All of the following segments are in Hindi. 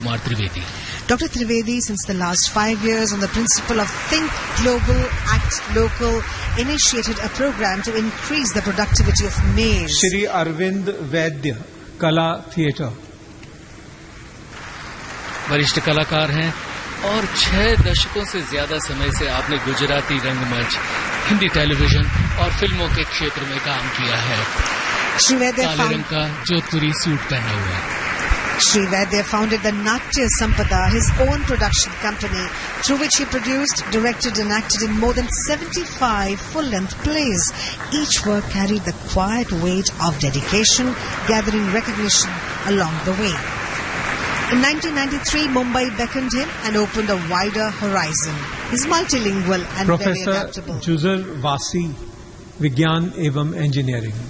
Trivedi. Dr. Trivedi, since the last 5 years, on the principle of Think Global, Act Local, initiated a program to increase the productivity of males. Shri Arvind Vaidya, Kala Theatre. वरिष्ठ कलाकार हैं और 6 दशकों से ज्यादा समय से आपने गुजराती रंगमंच, हिंदी टेलीविजन और फिल्मों के क्षेत्र में काम किया है। काले रंग का जोधपुरी सूट पहना हुआ है। Shri Vaidya founded the Natya Sampada, his own production company, through which he produced, directed and acted in more than 75 full-length plays. Each work carried the quiet weight of dedication, gathering recognition along the way. In 1993, Mumbai beckoned him and opened a wider horizon. He's multilingual and Professor very adaptable. Juzar Vasi, Vigyan Evam Engineering.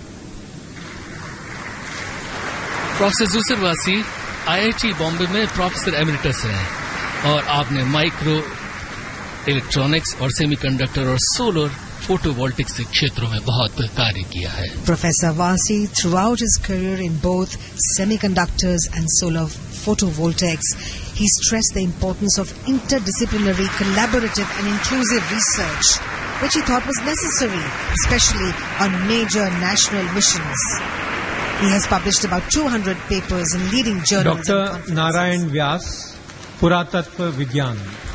Professor जुसर वासी IIT बॉम्बे में प्रोफेसर एमिरिटस हैं और आपने माइक्रो इलेक्ट्रॉनिक्स और सेमीकंडक्टर और सोलर फोटोवोल्टिक्स के क्षेत्रों में बहुत कार्य किया है। Professor Vasi, throughout his career in both semiconductors and solar photovoltaics, he stressed the importance of interdisciplinary, collaborative and inclusive research, which he thought was necessary, especially on major national missions. He has published about 200 papers in leading journals. Dr. Narayan Vyas, Puratatva Vigyan.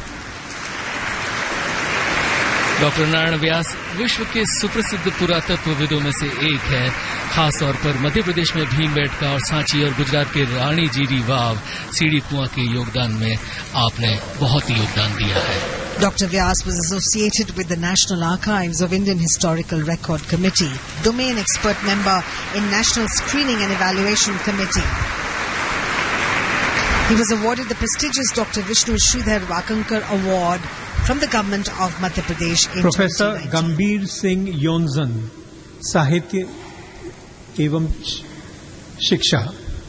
Doctor Narayan Vyas विश्व के सुप्रसिद्ध पुरातत्वविदों में से एक है। खास तौर पर मध्य प्रदेश में भीमबेटका और सांची और गुजरात के रानी जीरी वाव, सीढ़ी कुआं के योगदान में आपने बहुत ही योगदान दिया है। Dr. Vyas was associated with the National Archives of Indian Historical Record Committee, domain expert member in National Screening and Evaluation Committee. He was awarded the prestigious Dr. Vishnu Sridhar Wakankar Award from the government of Madhya Pradesh in Professor 2019. Gambhir Singh Yonzan, Sahitya एवं शिक्षा।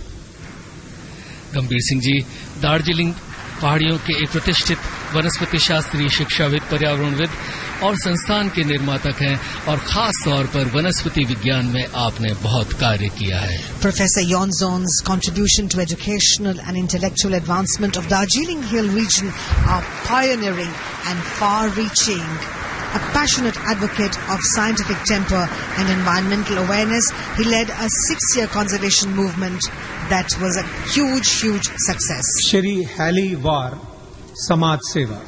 गंभीर सिंह जी दार्जिलिंग पहाड़ियों के एक प्रतिष्ठित वनस्पति शास्त्री, शिक्षाविद, पर्यावरणविद और संस्थान के निर्मातक हैं और खास तौर पर वनस्पति विज्ञान में आपने बहुत कार्य किया है। Professor Yonzon's contribution to educational and intellectual advancement of Darjeeling Hill region are pioneering and far-reaching. A passionate advocate of scientific temper and environmental awareness, he led a 6-year conservation movement that was a huge success. Shri Hali War, Samaj Seva.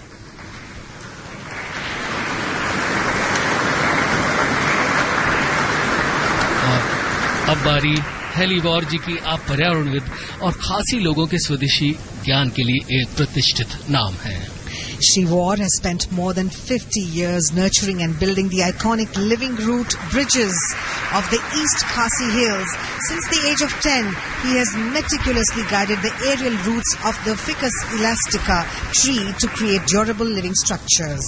अब बारी हेलीवॉर जी की। आप पर्यावरणविद और खासी लोगों के स्वदेशी ज्ञान के लिए एक प्रतिष्ठित नाम हैं। Shri War has spent more than 50 years nurturing and building the iconic living root bridges of the East Khasi Hills. Since the age of 10, he has meticulously guided the aerial roots of the Ficus elastica tree to create durable living structures.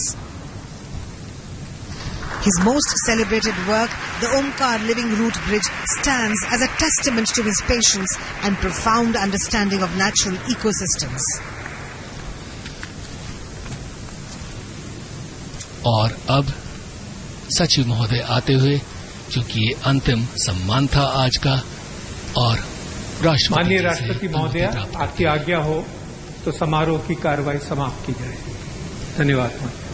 His most celebrated work, the Omkar Living Root Bridge, stands as a testament to his patience and profound understanding of natural ecosystems. और अब सचिव महोदय आते हुए, क्योंकि ये अंतिम सम्मान था आज का, और माननीय राष्ट्रपति महोदय, आपकी आज्ञा हो तो समारोह की कार्रवाई समाप्त की जाए। धन्यवाद।